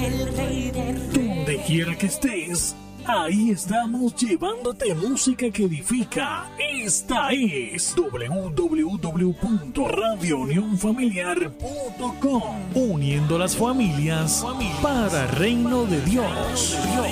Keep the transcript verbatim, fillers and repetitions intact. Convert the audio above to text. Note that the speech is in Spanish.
el rey de reyes. Donde quiera que estés, ahí estamos llevándote música que edifica. Esta es doble u doble u doble u punto radio unión familiar punto com, uniendo las familias para el reino de Dios.